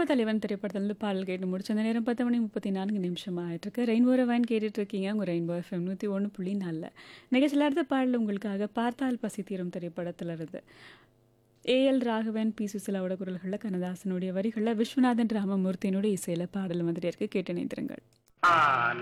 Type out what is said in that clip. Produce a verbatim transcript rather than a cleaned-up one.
குடும்ப தலைவன் திரைப்படத்திலிருந்து பாடல் கேட்டு முடிச்சு அந்த நேரம் பத்து மணி முப்பத்தி நான்கு நிமிஷம் ஆயிட்டிருக்கு. ரெயின்போ ரவைன் கேட்டுட்டு இருக்கீங்க. உங்கள் ரெயின்போ எஃப்எம் நூற்றி ஒன்று புள்ளி நாலில் நிகழ்ச்சியில் அடுத்த பாடல் உங்களுக்காக பார்த்தால் பசி தீரும் திரைப்படத்திலிருந்து ஏஎல் ராகவன் பி சுசிலாவோட குரல்களில் கண்ணதாசனுடைய வரிகளில் விஸ்வநாதன் ராமமூர்த்தியினுடைய இசையில் பாடல் வந்துட்டு இருக்கு. கேட்டு நினைத்திருங்கள்.